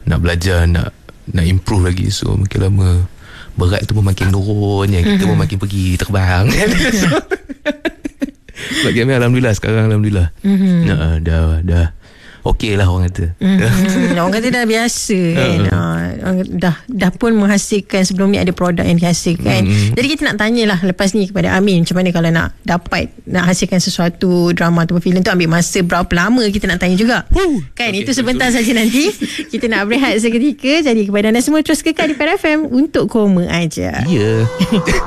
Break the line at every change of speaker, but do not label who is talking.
nak belajar, nak improve lagi. So makin lama berat tu pun makin turun, kita pun makin pergi terbang. Bagi kami alhamdulillah sekarang dah okey lah orang kata.
Orang kata dah biasa kan. Dah pun menghasilkan, sebelum ni ada produk yang dihasilkan. Jadi kita nak tanyalah lepas ni kepada Amin, macam mana kalau nak hasilkan sesuatu drama atau filem tu, ambil masa berapa lama, kita nak tanya juga. Kan okay, itu sebentar saja nanti. Kita nak berehat seketika. Jadi kepada anda semua, terus kekal di Pera FM untuk Koma Aja.
Ya.